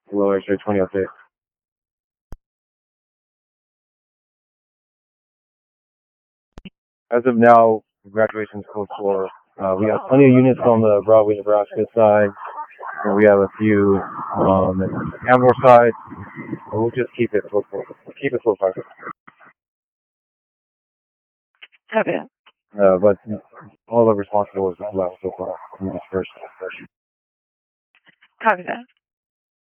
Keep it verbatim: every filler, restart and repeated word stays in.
Low X-ray twenty update. As of now, graduation's code four. Uh, we have plenty of units on the Broadway, Nebraska side, and we have a few on the Amber side. And we'll just keep it code four. Keep it code five. Okay. Uh, but all the responsible is left so far in this first session. Copy that.